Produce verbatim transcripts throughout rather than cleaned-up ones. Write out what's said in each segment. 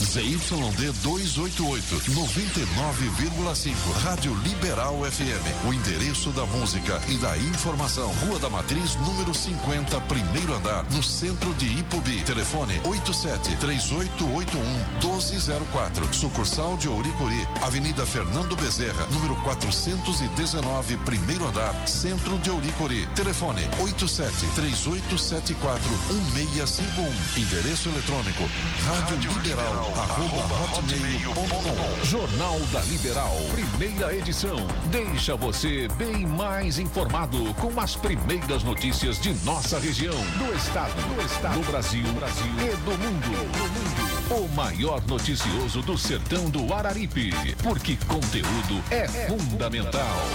Z Y D duzentos e oitenta e oito, noventa e nove vírgula cinco. Rádio Liberal F M. O endereço da música e da informação. Rua da Matriz, número cinquenta, primeiro andar, no centro de Ipubi. Telefone oito sete três oito oito um doze zero quatro. Sucursal de Ouricuri. Avenida Fernando Bezerra, número quatrocentos e dezenove, primeiro andar, centro de Ouricuri. Telefone oito sete três oito sete quatro um seis cinco um. Endereço eletrônico rádio liberal arroba hotmail ponto com. Jornal da Liberal, primeira edição. Deixa você bem mais informado com as primeiras notícias de nossa região, do estado, do estado, do Brasil, Brasil e do mundo. Do mundo. O maior noticioso do sertão do Araripe, porque conteúdo é fundamental.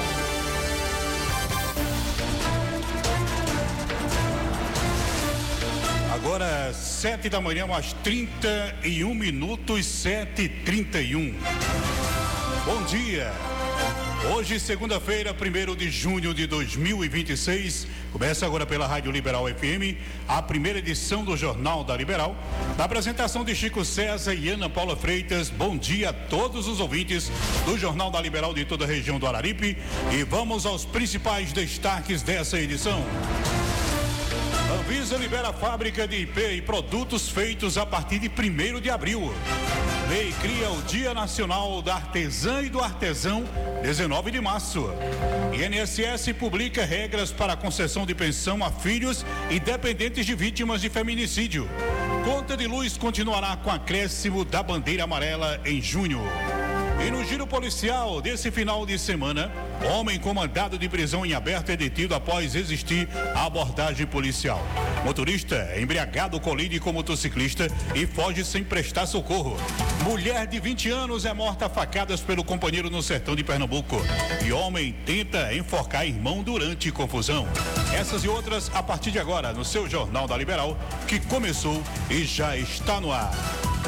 Agora, sete da manhã, mais trinta e um minutos, sete e trinta e um. Bom dia. Hoje, segunda-feira, primeiro de junho de dois mil e vinte e seis, começa agora pela Rádio Liberal F M, a primeira edição do Jornal da Liberal, na apresentação de Chico César e Ana Paula Freitas. Bom dia a todos os ouvintes do Jornal da Liberal de toda a região do Araripe, e vamos aos principais destaques dessa edição. Anvisa libera a fábrica de I P e produtos feitos a partir de primeiro de abril. Lei cria o Dia Nacional da Artesã e do Artesão, dezenove de março. I N S S publica regras para a concessão de pensão a filhos e dependentes de vítimas de feminicídio. Conta de luz continuará com acréscimo da bandeira amarela em junho. E no giro policial desse final de semana, homem com mandado de prisão em aberto é detido após existir a abordagem policial. Motorista embriagado colide com motociclista e foge sem prestar socorro. Mulher de vinte anos é morta a facadas pelo companheiro no sertão de Pernambuco. E homem tenta enforcar irmão durante confusão. Essas e outras a partir de agora no seu Jornal da Liberal, que começou e já está no ar.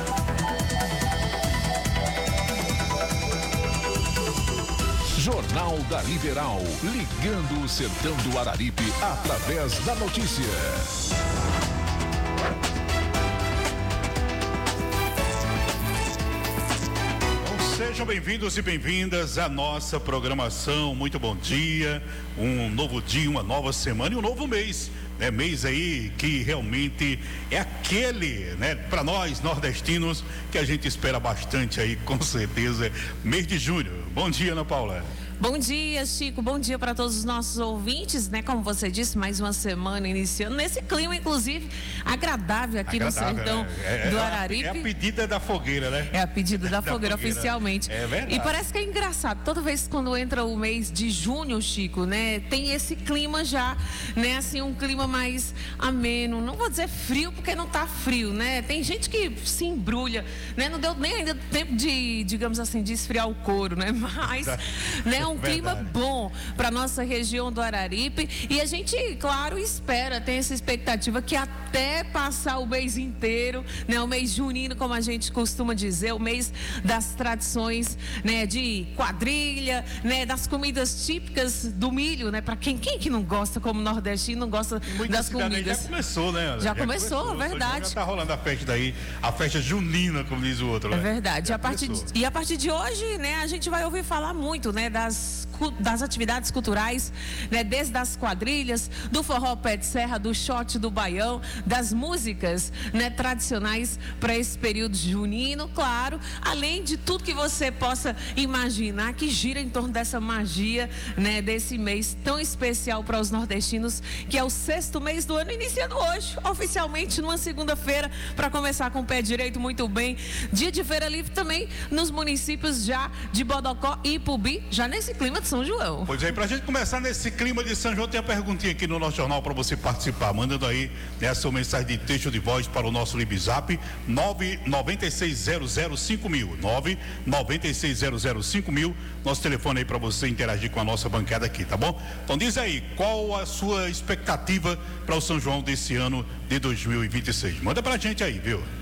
Jornal da Liberal, ligando o sertão do Araripe através da notícia. Sejam bem-vindos e bem-vindas à nossa programação. Muito bom dia, um novo dia, uma nova semana e um novo mês, né? Mês aí que realmente é aquele, né, para nós nordestinos, que a gente espera bastante aí, com certeza, mês de junho. Bom dia, Ana Paula. Bom dia, Chico. Bom dia para todos os nossos ouvintes, né? Como você disse, mais uma semana iniciando nesse clima, inclusive, agradável aqui agradável, no sertão é, é, do Araripe. É a pedida da fogueira, né? É a pedida da, da fogueira, fogueira, oficialmente. É verdade. E parece que é engraçado. Toda vez quando entra o mês de junho, Chico, né? Tem esse clima já, né? Assim, um clima mais ameno. Não vou dizer frio, porque não tá frio, né? Tem gente que se embrulha, né? Não deu nem ainda tempo de, digamos assim, de esfriar o couro, né? Mas, né? Um clima Verdade. bom para nossa região do Araripe, e a gente, claro, espera, tem essa expectativa que até passar o mês inteiro, né, o mês junino, como a gente costuma dizer, o mês das tradições, né, de quadrilha, né, das comidas típicas do milho, né, para quem quem que não gosta, como nordestino, não gosta das comidas. Já começou, né? Já, já começou, começou, verdade. Já tá rolando a festa daí, a festa junina, como diz o outro, né? É verdade. Já a partir de, e a partir de hoje, né, a gente vai ouvir falar muito, né, das das atividades culturais, né, desde as quadrilhas, do forró pé de serra, do shot, do baião, das músicas, né, tradicionais para esse período junino, claro, além de tudo que você possa imaginar que gira em torno dessa magia, né, desse mês tão especial para os nordestinos, que é o sexto mês do ano, iniciando hoje, oficialmente numa segunda-feira, para começar com o pé direito muito bem. Dia de feira livre também nos municípios já de Bodocó e Ipubi, já nesse clima de São João. Pois é, pra gente começar nesse clima de São João, tem a perguntinha aqui no nosso jornal para você participar, mandando aí, né, a sua mensagem de texto de voz para o nosso Libzap nove nove seis zero zero cinco mil, nove nove seis zero zero cinco mil, nosso telefone aí para você interagir com a nossa bancada aqui, tá bom? Então diz aí, qual a sua expectativa para o São João desse ano de dois mil e vinte e seis? Manda pra gente aí, viu?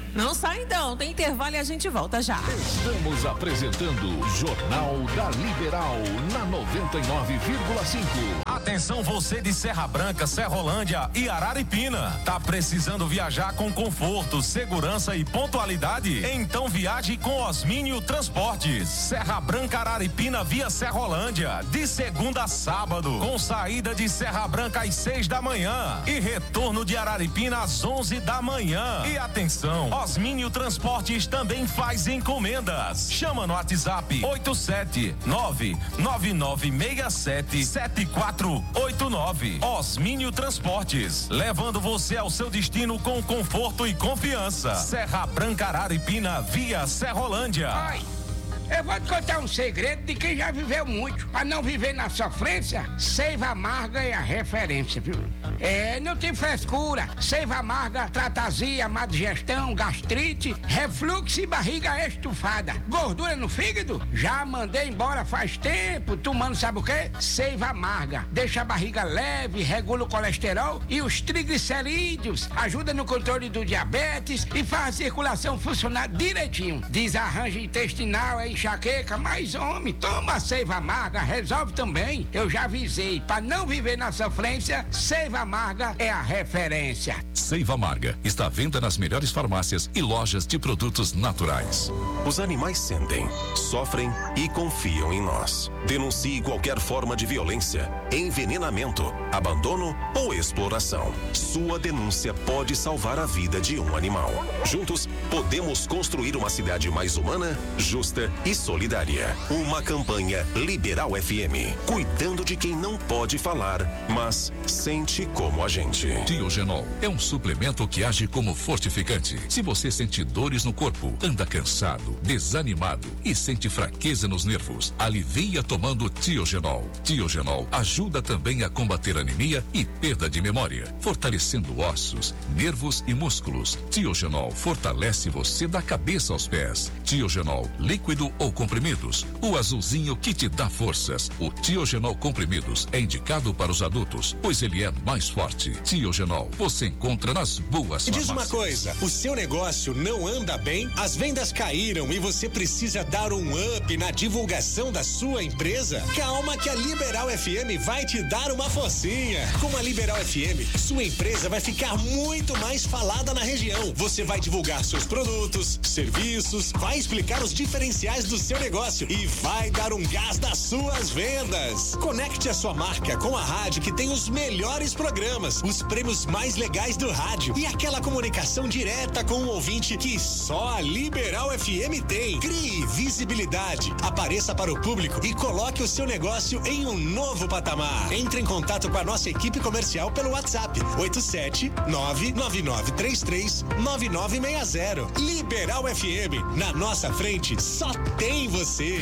Não sai não, tem intervalo e a gente volta já. Estamos apresentando o Jornal da Liberal na noventa e nove vírgula cinco. Atenção você de Serra Branca, Serrolândia e Araripina. Tá precisando viajar com conforto, segurança e pontualidade? Então viaje com Osmínio Transportes. Serra Branca, Araripina via Serrolândia, de segunda a sábado, com saída de Serra Branca às seis da manhã e retorno de Araripina às onze da manhã. E atenção, Osmínio Transportes também faz encomendas. Chama no WhatsApp oito sete nove nove nove seis sete sete quatro oito nove. Osmínio Transportes, levando você ao seu destino com conforto e confiança. Serra Branca, Araripina via Serrolândia. Ai. Eu vou te contar um segredo de quem já viveu muito. Para não viver na sofrência, Seiva Amarga é a referência, viu? É, não tem frescura. Seiva Amarga trata azia, má digestão, gastrite, refluxo e barriga estufada. Gordura no fígado? Já mandei embora faz tempo, tomando sabe o quê? Seiva Amarga. Deixa a barriga leve, regula o colesterol e os triglicerídeos. Ajuda no controle do diabetes e faz a circulação funcionar direitinho. Desarranjo intestinal, é enxaqueca, mas homem, toma a Seiva Amarga, resolve também. Eu já avisei, para não viver na sofrência, Seiva Amarga é a referência. Seiva Amarga está à venda nas melhores farmácias e lojas de produtos naturais. Os animais sentem, sofrem e confiam em nós. Denuncie qualquer forma de violência, envenenamento, abandono ou exploração. Sua denúncia pode salvar a vida de um animal. Juntos, podemos construir uma cidade mais humana, justa e solidária. Uma campanha Liberal F M, cuidando de quem não pode falar, mas sente como a gente. Tiogenol é um suplemento que age como fortificante. Se você sente dores no corpo, anda cansado, desanimado e sente fraqueza nos nervos, alivia tomando Tiogenol. Tiogenol ajuda também a combater anemia e perda de memória, fortalecendo ossos, nervos e músculos. Tiogenol fortalece você da cabeça aos pés. Tiogenol líquido ou comprimidos, o azulzinho que te dá forças. O Tiogenol comprimidos é indicado para os adultos, pois ele é mais forte. Tiogenol você encontra nas boas farmácias. Diz uma coisa, o seu negócio não anda bem? As vendas caíram e você precisa dar um up na divulgação da sua empresa? Calma que a Liberal F M vai te dar uma forcinha. Com a Liberal F M, sua empresa vai ficar muito mais falada na região. Você vai divulgar seus produtos, serviços, vai explicar os diferenciais do seu negócio e vai dar um gás nas suas vendas. Conecte a sua marca com a rádio que tem os melhores programas, os prêmios mais legais do rádio e aquela comunicação direta com o ouvinte que só a Liberal F M tem. Crie visibilidade, apareça para o público e coloque o seu negócio em um novo patamar. Entre em contato com a nossa equipe comercial pelo WhatsApp oito sete nove nove nove três três nove nove seis zero. Liberal F M, na nossa frente só tem você.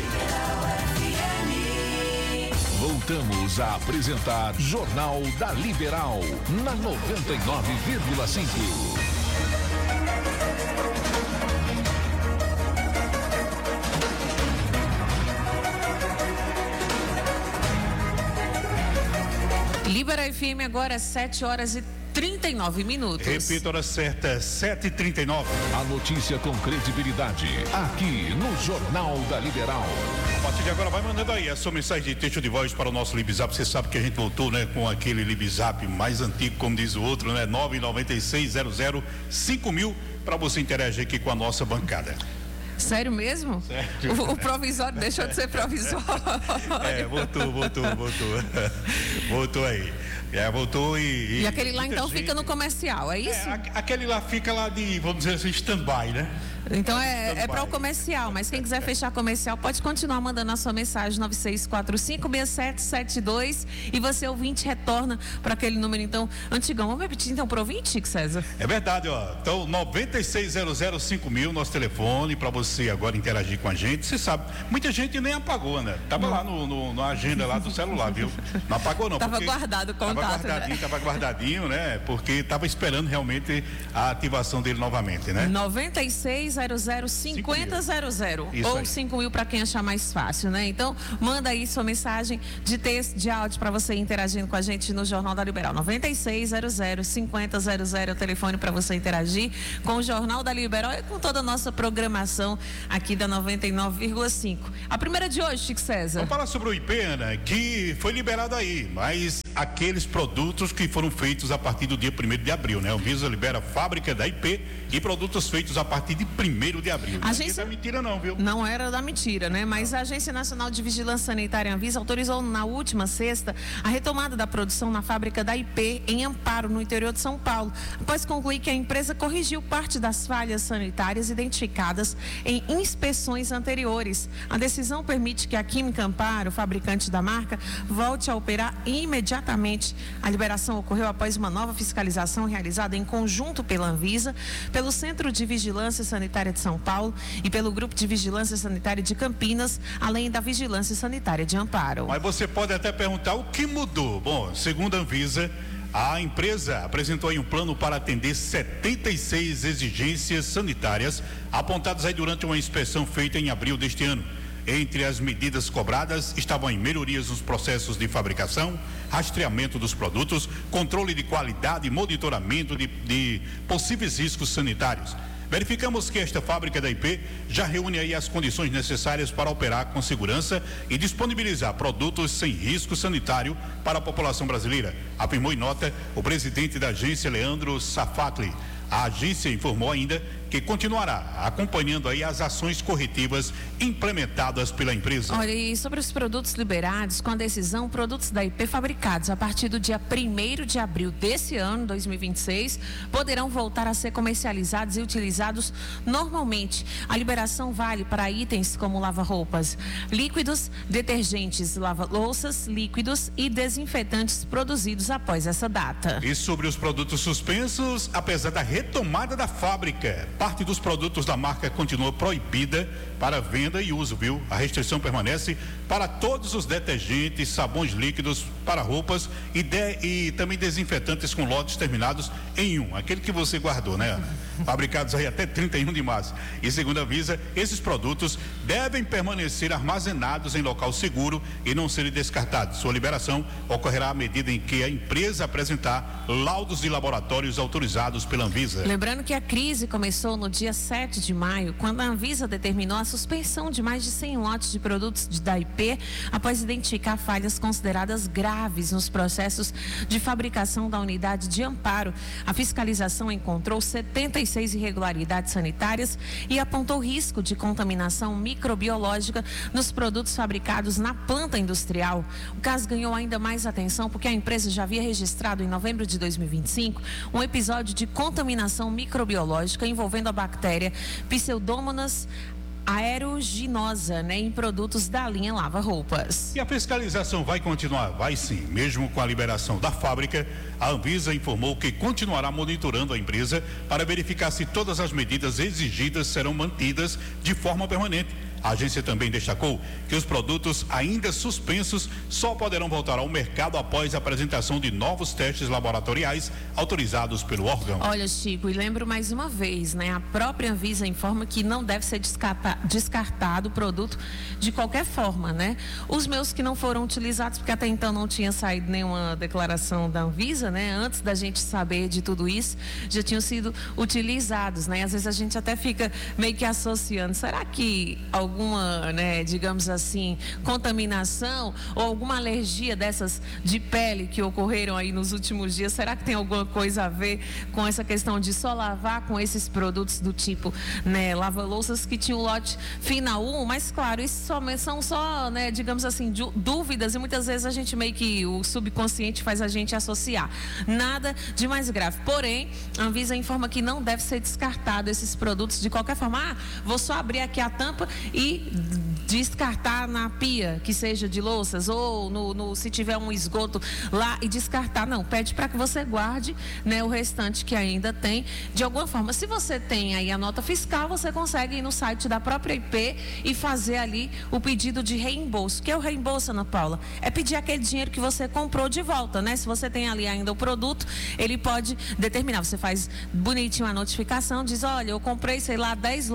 Voltamos a apresentar Jornal da Liberal na noventa e nove vírgula cinco. Liberal F M agora sete horas e trinta e nove minutos. Repita a hora certa, sete e trinta e nove. A notícia com credibilidade, aqui no Jornal da Liberal. A partir de agora vai mandando aí a sua mensagem de texto de voz para o nosso Libzap. Você sabe que a gente voltou, né, com aquele Libzap mais antigo, como diz o outro, né, nove nove seis zero zero cinco mil, para você interagir aqui com a nossa bancada. Sério mesmo? Sério. O, o provisório deixou de ser provisório. É, voltou, voltou, voltou. Voltou aí. É, voltou e. E, e aquele lá então gente... fica no comercial, é isso? É, aquele lá fica lá de, vamos dizer assim, stand-by, né? Então é, é para o comercial, mas quem quiser fechar comercial pode continuar mandando a sua mensagem nove seis quatro cinco seis sete sete dois e você ouvinte retorna para aquele número então antigão. Vamos repetir então pro ouvinte, Chico César? É verdade, ó. Então nove seis zero zero cinco mil, nosso telefone para você agora interagir com a gente. Você sabe, muita gente nem apagou, né? Tava lá no, no, na agenda lá do celular, viu? Não apagou não. Tava guardado o contato. Tava guardadinho, né? Tava guardadinho, né? Porque tava esperando realmente a ativação dele novamente, né? nove seis zero zero, cinco zero zero ou cinco mil para quem achar mais fácil, né? Então, manda aí sua mensagem de texto, de áudio para você interagindo com a gente no Jornal da Liberal. noventa e seis zero zero, cinco zero zero é o telefone para você interagir com o Jornal da Liberal e com toda a nossa programação aqui da noventa e nove vírgula cinco. A primeira de hoje, Chico César. Vamos falar sobre o I P, Ana, que foi liberado aí, mas aqueles produtos que foram feitos a partir do dia primeiro de abril, né? O Anvisa libera a fábrica da I P e produtos feitos a partir de primeiro de abril. A agência... Não é mentira não, viu? Não era da mentira, né? Mas a Agência Nacional de Vigilância Sanitária, Anvisa, autorizou na última sexta a retomada da produção na fábrica da I P em Amparo, no interior de São Paulo, após concluir que a empresa corrigiu parte das falhas sanitárias identificadas em inspeções anteriores. A decisão permite que a Química Amparo, fabricante da marca, volte a operar imediatamente. A liberação ocorreu após uma nova fiscalização realizada em conjunto pela Anvisa, pelo Centro de Vigilância Sanitária de São Paulo e pelo Grupo de Vigilância Sanitária de Campinas, além da Vigilância Sanitária de Amparo. Mas você pode até perguntar o que mudou. Bom, segundo a Anvisa, a empresa apresentou aí um plano para atender setenta e seis exigências sanitárias apontadas aí durante uma inspeção feita em abril deste ano. Entre as medidas cobradas estavam em melhorias nos processos de fabricação, rastreamento dos produtos, controle de qualidade e monitoramento de, de possíveis riscos sanitários. Verificamos que esta fábrica da I P já reúne aí as condições necessárias para operar com segurança e disponibilizar produtos sem risco sanitário para a população brasileira, afirmou em nota o presidente da agência, Leandro Safatli. A agência informou ainda que continuará acompanhando aí as ações corretivas implementadas pela empresa. Olha, e sobre os produtos liberados, com a decisão, produtos da I P fabricados a partir do dia primeiro de abril desse ano, dois mil e vinte e seis, poderão voltar a ser comercializados e utilizados normalmente. A liberação vale para itens como lava-roupas, líquidos, detergentes, lava-louças, líquidos e desinfetantes produzidos após essa data. E sobre os produtos suspensos, apesar da retomada da fábrica, parte dos produtos da marca continua proibida para venda e uso, viu? A restrição permanece para todos os detergentes, sabões líquidos para roupas e, de, e também desinfetantes com lotes terminados em um, aquele que você guardou, né? Fabricados aí até trinta e um de março. E segundo a Anvisa, esses produtos devem permanecer armazenados em local seguro e não serem descartados. Sua liberação ocorrerá à medida em que a empresa apresentar laudos de laboratórios autorizados pela Anvisa. Lembrando que a crise começou no dia sete de maio, quando a Anvisa determinou a suspensão de mais de cem lotes de produtos de, da I P após identificar falhas consideradas graves nos processos de fabricação da unidade de Amparo. A fiscalização encontrou setenta e seis irregularidades sanitárias e apontou risco de contaminação microbiológica nos produtos fabricados na planta industrial. O caso ganhou ainda mais atenção porque a empresa já havia registrado em novembro de dois mil e vinte e cinco um episódio de contaminação microbiológica envolvendo a bactéria Pseudomonas aeruginosa, né, em produtos da linha lava-roupas. E a fiscalização vai continuar? Vai sim. Mesmo com a liberação da fábrica, a Anvisa informou que continuará monitorando a empresa para verificar se todas as medidas exigidas serão mantidas de forma permanente. A agência também destacou que os produtos ainda suspensos só poderão voltar ao mercado após a apresentação de novos testes laboratoriais autorizados pelo órgão. Olha, Chico, e lembro mais uma vez, né? A própria Anvisa informa que não deve ser descarta, descartado o produto de qualquer forma, né? Os meus que não foram utilizados, porque até então não tinha saído nenhuma declaração da Anvisa, né? Antes da gente saber de tudo isso, já tinham sido utilizados, né? Às vezes a gente até fica meio que associando, será que algum alguma, né, digamos assim, contaminação ou alguma alergia dessas de pele que ocorreram aí nos últimos dias, será que tem alguma coisa a ver com essa questão de só lavar com esses produtos do tipo, né, lava-louças que tinham o lote final um, mas claro, isso só, são só, né, digamos assim, dúvidas e muitas vezes a gente meio que, o subconsciente faz a gente associar, nada de mais grave, porém, a Anvisa informa que não deve ser descartado esses produtos de qualquer forma, ah, vou só abrir aqui a tampa e e descartar na pia, que seja de louças, ou no, no, se tiver um esgoto lá e descartar, não, pede para que você guarde, né, o restante que ainda tem, de alguma forma. Se você tem aí a nota fiscal, você consegue ir no site da própria I P e fazer ali o pedido de reembolso. O que é o reembolso, Ana Paula? É pedir aquele dinheiro que você comprou de volta, né? Se você tem ali ainda o produto, ele pode determinar, você faz bonitinho a notificação, diz, olha, eu comprei, sei lá, dez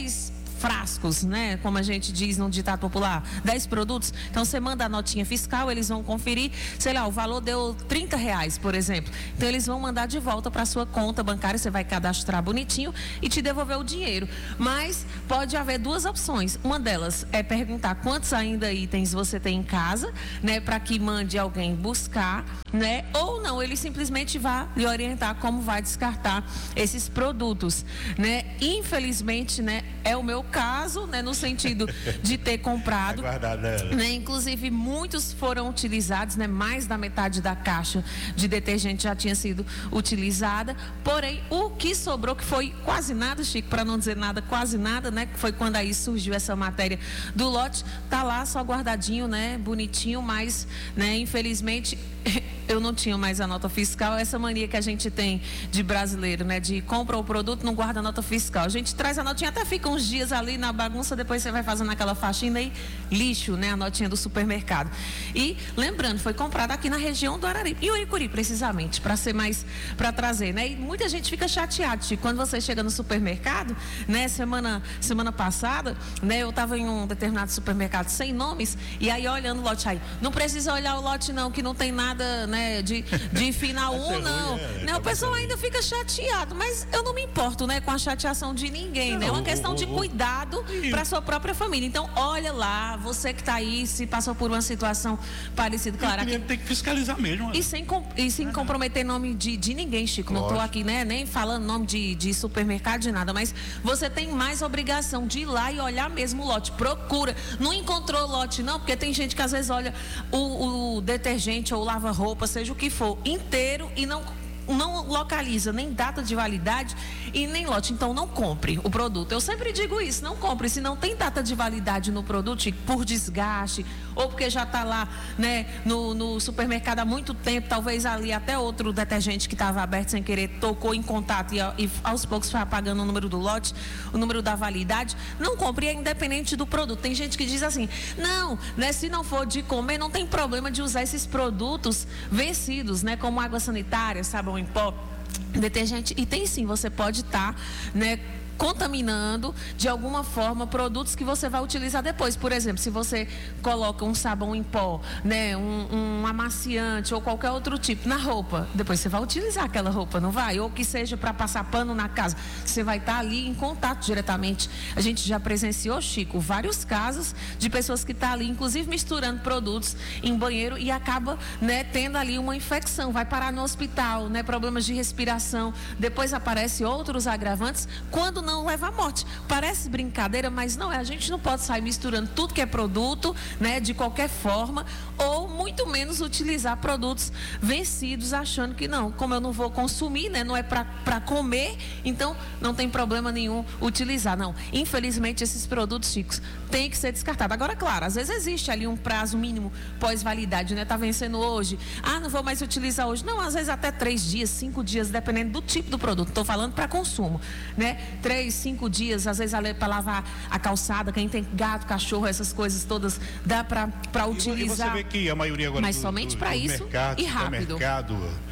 frascos, né? Como a gente diz no ditado popular, dez produtos. Então você manda a notinha fiscal, eles vão conferir, sei lá, o valor deu trinta reais, por exemplo. Então eles vão mandar de volta para sua conta bancária, você vai cadastrar bonitinho e te devolver o dinheiro. Mas pode haver duas opções. Uma delas é perguntar quantos ainda itens você tem em casa, né? Para que mande alguém buscar, né? Ou não, ele simplesmente vai lhe orientar como vai descartar esses produtos, né? Infelizmente, né? É o meu caso, né, no sentido de ter comprado, né, inclusive muitos foram utilizados, né, mais da metade da caixa de detergente já tinha sido utilizada, porém o que sobrou, que foi quase nada, Chico, para não dizer nada, quase nada, né, que foi quando aí surgiu essa matéria do lote, tá lá só guardadinho, né, bonitinho, mas, né, infelizmente eu não tinha mais a nota fiscal, essa mania que a gente tem de brasileiro, né, de compra o produto, não guarda a nota fiscal, a gente traz a notinha, até fica uns dias ali na bagunça, depois você vai fazendo aquela faxina e lixo, né, a notinha do supermercado. E lembrando, foi comprada aqui na região do Araripe, e Uricuri precisamente, para ser mais, para trazer, né, e muita gente fica chateada, Chico, quando você chega no supermercado, né, semana, semana passada, né, eu estava em um determinado supermercado sem nomes, e aí olhando o lote aí, não precisa olhar o lote não, que não tem nada, né, de, de final um, não, né, o pessoal ainda fica chateado, mas eu não me importo, né, com a chateação de ninguém, né, é uma questão de cuidado para sua própria família. Então, olha lá, você que está aí, se passou por uma situação parecida, claro, aqui, tem que fiscalizar mesmo. E sem, e sem comprometer nome de, de ninguém, Chico. Não estou aqui, né, nem falando nome de, de supermercado, de nada, mas você tem mais obrigação de ir lá e olhar mesmo o lote. Procura. Não encontrou o lote, não, porque tem gente que às vezes olha o, o detergente ou lava-roupa, seja o que for, inteiro e não não localiza nem data de validade e nem lote, então não compre o produto. Eu sempre digo isso, não compre, se não tem data de validade no produto, por desgaste, ou porque já está lá, né, no, no supermercado há muito tempo, talvez ali até outro detergente que estava aberto sem querer, tocou em contato e, e aos poucos foi apagando o número do lote, o número da validade, não compre, é independente do produto. Tem gente que diz assim, não, né, se não for de comer, não tem problema de usar esses produtos vencidos, né, como água sanitária, sabão em pó, detergente, e tem sim, você pode estar, tá, né, contaminando de alguma forma produtos que você vai utilizar depois. Por exemplo, se você coloca um sabão em pó, né, um, um amaciante ou qualquer outro tipo na roupa, depois você vai utilizar aquela roupa, não vai? Ou que seja para passar pano na casa, você vai estar ali em contato diretamente. A gente já presenciou, Chico, vários casos de pessoas que estão ali, inclusive misturando produtos em banheiro e acaba, né, tendo ali uma infecção, vai parar no hospital, né, problemas de respiração, depois aparecem outros agravantes, quando não leva à morte. Parece brincadeira, mas não é. A gente não pode sair misturando tudo que é produto, né, de qualquer forma, ou muito menos utilizar produtos vencidos achando que não, como eu não vou consumir, né, não é para comer, então não tem problema nenhum utilizar. Não, infelizmente esses produtos, Chicos, tem que ser descartado. Agora, claro, às vezes existe ali um prazo mínimo pós-validade, né, tá vencendo hoje, ah, não vou mais utilizar hoje, não, às vezes até três dias, cinco dias, dependendo do tipo do produto, estou falando para consumo, né, três Três, cinco dias, às vezes para lavar a calçada, quem tem gato, cachorro, essas coisas todas, dá para utilizar. E você vê que a maioria agora mas do, somente para isso mercado, e rápido. Mercado,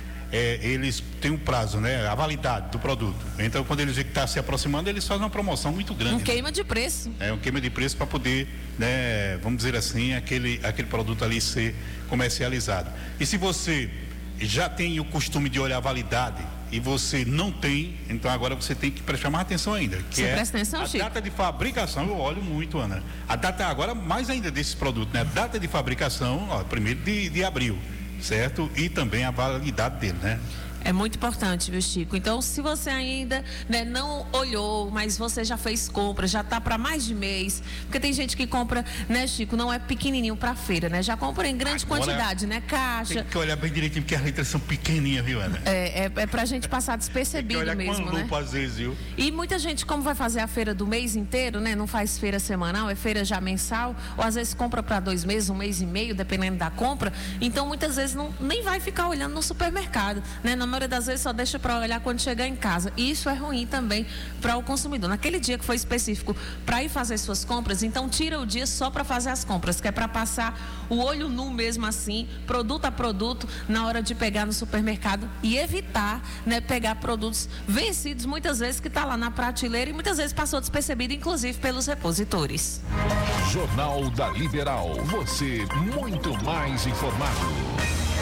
é, eles têm um prazo, né? A validade do produto. Então, quando eles veem que está se aproximando, eles fazem uma promoção muito grande. Um queima né? de preço. É um queima de preço para poder, né? Vamos dizer assim, aquele, aquele produto ali ser comercializado. E se você já tem o costume de olhar a validade e você não tem, então agora você tem que prestar mais atenção ainda. Que você é presta atenção, a Chico? data de fabricação, eu olho muito, Ana. A data agora, mais ainda desses produtos, né? A data de fabricação, ó, primeiro de, de abril, certo? E também a validade dele, né? É muito importante, viu, Chico? Então, se você ainda, né, não olhou, mas você já fez compra, já tá para mais de mês, porque tem gente que compra, né, Chico, não é pequenininho para feira, né? Já compra em grande Agora, quantidade, né? Caixa. Tem que olhar bem direitinho, porque as letras são pequenininhas, viu, Ana? É, é, é pra gente passar despercebido tem que olhar mesmo, com lupa, né? Às vezes, viu? E muita gente, como vai fazer a feira do mês inteiro, né? Não faz feira semanal, é feira já mensal, ou às vezes compra para dois meses, um mês e meio, dependendo da compra. Então, muitas vezes não, nem vai ficar olhando no supermercado, né? Na maioria das vezes só deixa para olhar quando chegar em casa. E isso é ruim também para o consumidor. Naquele dia que foi específico para ir fazer suas compras, então tira o dia só para fazer as compras, que é para passar o olho nu mesmo assim, produto a produto, na hora de pegar no supermercado e evitar, né, pegar produtos vencidos, muitas vezes que está lá na prateleira e muitas vezes passou despercebido, inclusive pelos repositores. Jornal da Liberal, você muito mais informado.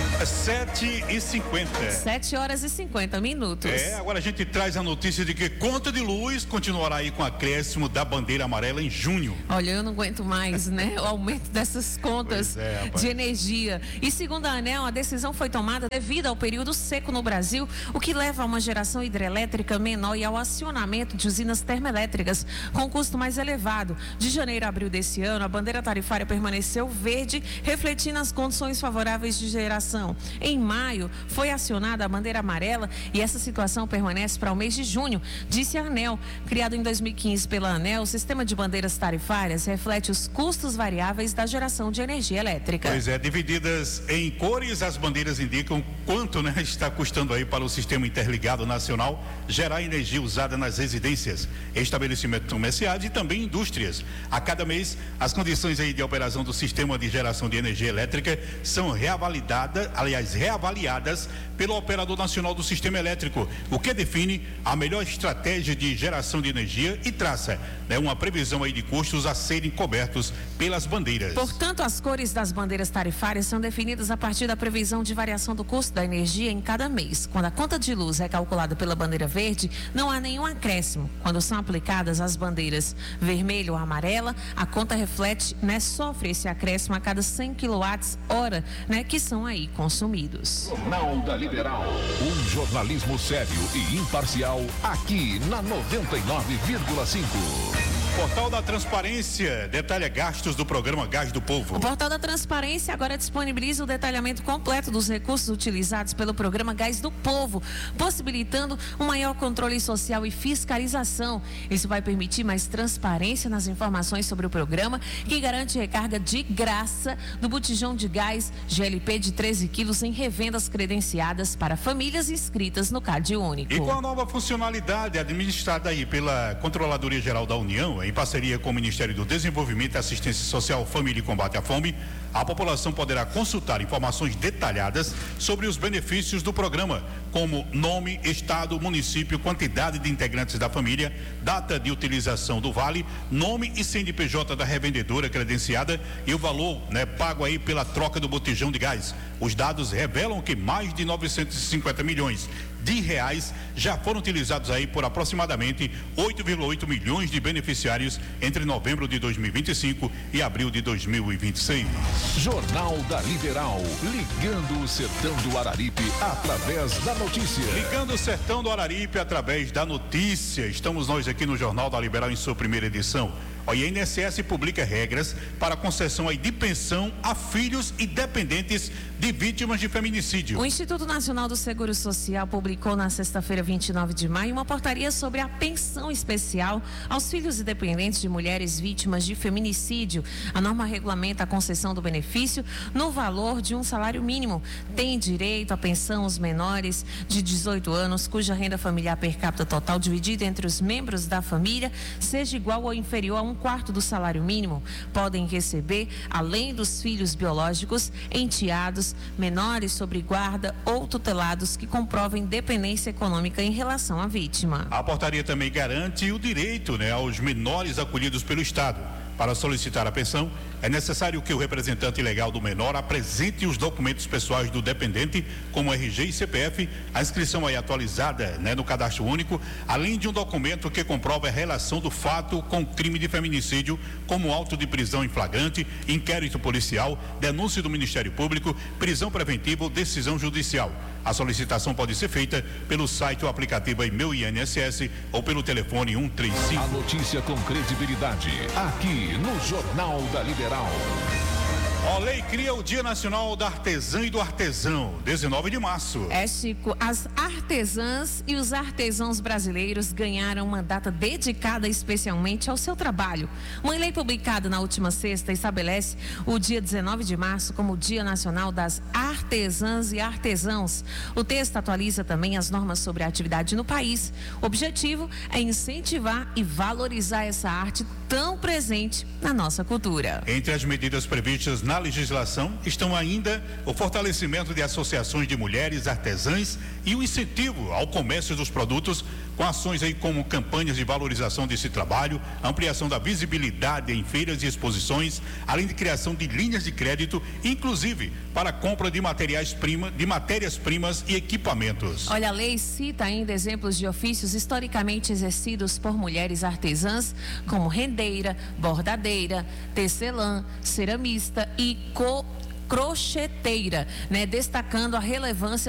sete e cinquenta. sete horas e cinquenta minutos. É, agora a gente traz a notícia de que conta de luz continuará aí com acréscimo da bandeira amarela em junho. Olha, eu não aguento mais, né? O aumento dessas contas é, de energia. E segundo a ANEEL, a decisão foi tomada devido ao período seco no Brasil, o que leva a uma geração hidrelétrica menor e ao acionamento de usinas termoelétricas com custo mais elevado. De janeiro a abril desse ano, a bandeira tarifária permaneceu verde, refletindo as condições favoráveis de geração. Em maio, foi acionada a bandeira amarela e essa situação permanece para o mês de junho, disse a ANEEL. Criado em dois mil e quinze pela ANEEL, o sistema de bandeiras tarifárias reflete os custos variáveis da geração de energia elétrica. Pois é, divididas em cores, as bandeiras indicam quanto, né, está custando aí para o Sistema Interligado Nacional gerar energia usada nas residências, estabelecimentos comerciais e também indústrias. A cada mês, as condições aí de operação do sistema de geração de energia elétrica são reavaliadas, aliás, reavaliadas pelo Operador Nacional do Sistema Elétrico, o que define a melhor estratégia de geração de energia e traça, né, uma previsão aí de custos a serem cobertos pelas bandeiras. Portanto, as cores das bandeiras tarifárias são definidas a partir da previsão de variação do custo da energia em cada mês. Quando a conta de luz é calculada pela bandeira verde, não há nenhum acréscimo. Quando são aplicadas as bandeiras vermelha ou amarela, a conta reflete, né, sofre esse acréscimo a cada cem quilowatt-hora, né, que são aí consumidos. Jornal da Liberal, um jornalismo sério e imparcial aqui na noventa e nove vírgula cinco. Portal da Transparência detalha gastos do programa Gás do Povo. O Portal da Transparência agora disponibiliza o detalhamento completo dos recursos utilizados pelo programa Gás do Povo, possibilitando um maior controle social e fiscalização. Isso vai permitir mais transparência nas informações sobre o programa, que garante recarga de graça do botijão de gás G L P de treze quilos em revendas credenciadas para famílias inscritas no Cade Único. E com a nova funcionalidade administrada aí pela Controladoria Geral da União, em parceria com o Ministério do Desenvolvimento e Assistência Social, Família e Combate à Fome, a população poderá consultar informações detalhadas sobre os benefícios do programa, como nome, estado, município, quantidade de integrantes da família, data de utilização do vale, nome e C N P J da revendedora credenciada e o valor, né, pago aí pela troca do botijão de gás. Os dados revelam que mais de novecentos e cinquenta milhões de reais já foram utilizados aí por aproximadamente oito vírgula oito milhões de beneficiários entre novembro de dois mil e vinte e cinco e abril de dois mil e vinte e seis. Jornal da Liberal, ligando o sertão do Araripe através da notícia. Ligando o sertão do Araripe através da notícia. Estamos nós aqui no Jornal da Liberal em sua primeira edição. O I N S S publica regras para concessão aí de pensão a filhos e dependentes de vítimas de feminicídio. O Instituto Nacional do Seguro Social publicou na sexta-feira, vinte e nove de maio, uma portaria sobre a pensão especial aos filhos e dependentes de mulheres vítimas de feminicídio. A norma regulamenta a concessão do benefício no valor de um salário mínimo. Tem direito à pensão os menores de dezoito anos cuja renda familiar per capita total dividida entre os membros da família seja igual ou inferior a um quarto do salário mínimo. Podem receber, além dos filhos biológicos, enteados, menores sob guarda ou tutelados que comprovem dependência econômica em relação à vítima. A portaria também garante o direito, né, aos menores acolhidos pelo Estado. Para solicitar a pensão, é necessário que o representante legal do menor apresente os documentos pessoais do dependente, como R G e C P F, a inscrição aí atualizada, né, no cadastro único, além de um documento que comprova a relação do fato com crime de feminicídio, como auto de prisão em flagrante, inquérito policial, denúncia do Ministério Público, prisão preventiva ou decisão judicial. A solicitação pode ser feita pelo site ou aplicativo Meu I N S S ou pelo telefone um três cinco. A notícia com credibilidade, aqui no Jornal da Liberal. A lei cria o Dia Nacional da Artesã e do Artesão, dezenove de março. É, Chico, as artesãs e os artesãos brasileiros ganharam uma data dedicada especialmente ao seu trabalho. Uma lei publicada na última sexta estabelece o dia dezenove de março como o Dia Nacional das Artesãs e Artesãos. O texto atualiza também as normas sobre a atividade no país. O objetivo é incentivar e valorizar essa arte tão presente na nossa cultura. Entre as medidas previstas na legislação estão ainda o fortalecimento de associações de mulheres artesãs e o incentivo ao comércio dos produtos, com ações aí como campanhas de valorização desse trabalho, ampliação da visibilidade em feiras e exposições, além de criação de linhas de crédito, inclusive para a compra de materiais-prima, de matérias-primas e equipamentos. Olha, a lei cita ainda exemplos de ofícios historicamente exercidos por mulheres artesãs, como rendeira, bordadeira, tecelã, ceramista e co crocheteira, né, destacando a relevância